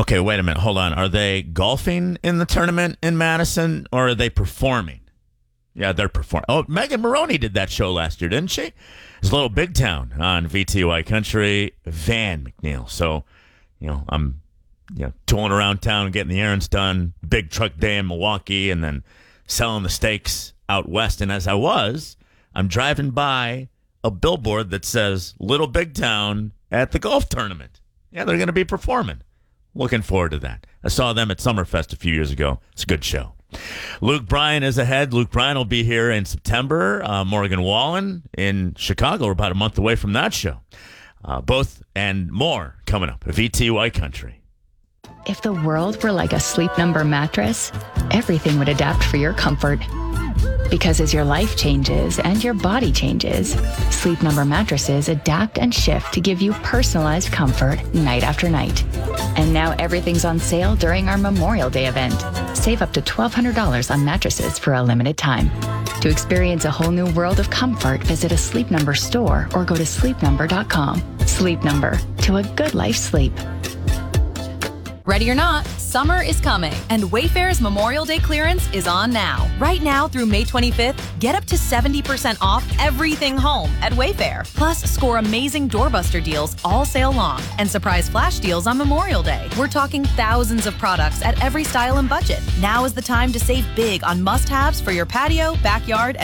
Okay, wait a minute. Hold on. Are they golfing in the tournament in Madison, or are they performing? Yeah, they're performing. Oh, Megan Maroney did that show last year, didn't she? It's Little Big Town on VTY Country. Van McNeil. So, I'm tooling around town, getting the errands done. Big truck day in Milwaukee, and then selling the steaks out west. And as I'm driving by a billboard that says Little Big Town at the golf tournament. Yeah, they're going to be performing. Looking forward to that. I saw them at Summerfest a few years ago. It's a good show. Luke Bryan is ahead. Luke Bryan will be here in September. Morgan Wallen in Chicago. We're about a month away from that show. Both and more coming up at VTY Country. If the world were like a Sleep Number mattress, everything would adapt for your comfort. Because as your life changes and your body changes, Sleep Number mattresses adapt and shift to give you personalized comfort night after night. And now everything's on sale during our Memorial Day event. Save up to $1,200 on mattresses for a limited time. To experience a whole new world of comfort, visit a Sleep Number store or go to sleepnumber.com. Sleep Number, to a good life's sleep. Ready or not, summer is coming, and Wayfair's Memorial Day clearance is on now. Right now through May 25th, get up to 70% off everything home at Wayfair. Plus, score amazing doorbuster deals all sale long and surprise flash deals on Memorial Day. We're talking thousands of products at every style and budget. Now is the time to save big on must-haves for your patio, backyard,